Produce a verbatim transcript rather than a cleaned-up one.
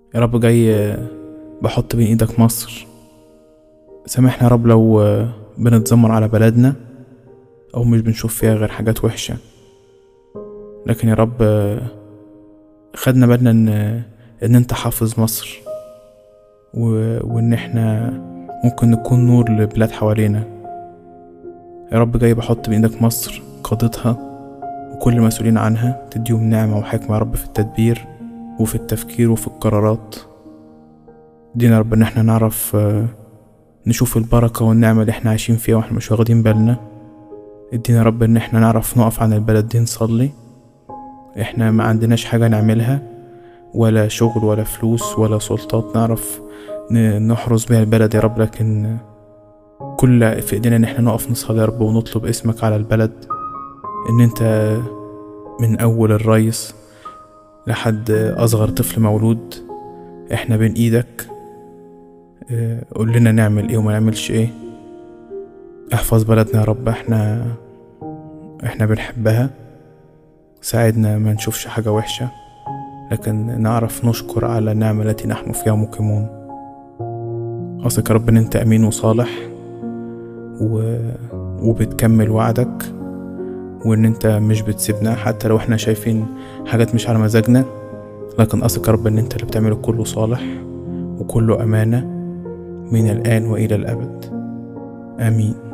يا رب جاي بحط بين ايدك مصر. سامحنا يا رب لو بنتذمر على بلدنا او مش بنشوف فيها غير حاجات وحشة، لكن يا رب خدنا بالنا ان ان انت حافظ مصر و... وان احنا ممكن نكون نور لبلاد حوالينا. يا رب جاي بحط بين ايدك مصر، قادتها وكل المسؤولين عنها، تديهم نعمة وحكمة يا رب في التدبير وفي التفكير وفي القرارات. دينا يا رب ان احنا نعرف نشوف البركة والنعمة اللي احنا عايشين فيها واحنا مش واخدين بالنا. ادينا يا رب ان احنا نعرف نقف عن البلد دي نصلي. احنا ما عندناش حاجة نعملها، ولا شغل ولا فلوس ولا سلطات نعرف نحرس بيها البلد يا رب، لكن كل في ايدينا ان احنا نقف نصلي يا رب ونطلب اسمك على البلد. ان انت من اول الرئيس لحد اصغر طفل مولود احنا بين ايدك. قول لنا نعمل ايه وما نعملش ايه. احفظ بلدنا يا رب، احنا احنا بنحبها. ساعدنا ما نشوفش حاجة وحشة، لكن نعرف نشكر على النعمة التي نحن فيها مقيمون. أثق يا رب ان انت امين وصالح و... وبتكمل وعدك، وان انت مش بتسيبنا حتى لو احنا شايفين حاجات مش على مزاجنا، لكن أثق يا رب ان انت اللي بتعمله كله صالح وكله امانة من الآن وإلى الأبد. آمين.